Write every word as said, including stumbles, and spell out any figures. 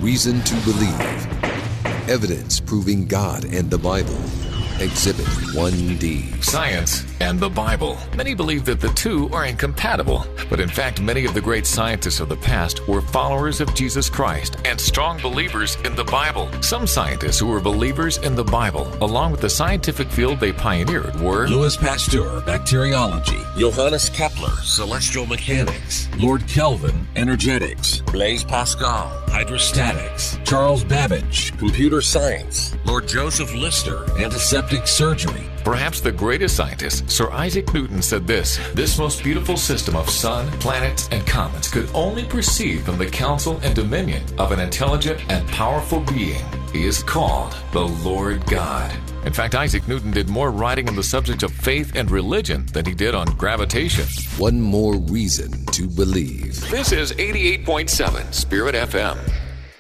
reason to believe. Evidence proving God and the Bible. Exhibit one D. Science and the Bible. Many believe that the two are incompatible, but in fact, many of the great scientists of the past were followers of Jesus Christ and strong believers in the Bible. Some scientists who were believers in the Bible, along with the scientific field they pioneered, were Louis Pasteur, bacteriology; Johannes Kepler, celestial mechanics; Lord Kelvin, energetics; Blaise Pascal, hydrostatics; Charles Babbage, computer science; Lord Joseph Lister, antiseptic surgery. Perhaps the greatest scientist, Sir Isaac Newton, said this: "This most beautiful system of sun, planets, and comets could only proceed from the counsel and dominion of an intelligent and powerful being. He is called the Lord God." In fact, Isaac Newton did more writing on the subject of faith and religion than he did on gravitation. One more reason to believe. This is eighty-eight point seven Spirit F M.